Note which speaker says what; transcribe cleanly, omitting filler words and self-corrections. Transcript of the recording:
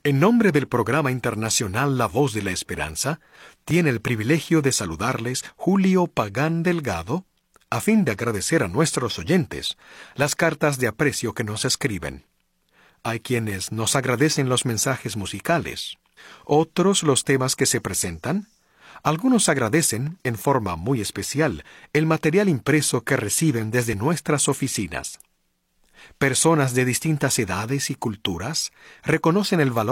Speaker 1: En nombre del programa internacional La Voz de la Esperanza, tiene el privilegio de saludarles Julio Pagán Delgado, a fin de agradecer a nuestros oyentes las cartas de aprecio que nos escriben. Hay quienes nos agradecen los mensajes musicales, otros los temas que se presentan. Algunos agradecen, en forma muy especial, el material impreso que reciben desde nuestras oficinas. Personas de distintas edades y culturas reconocen el valor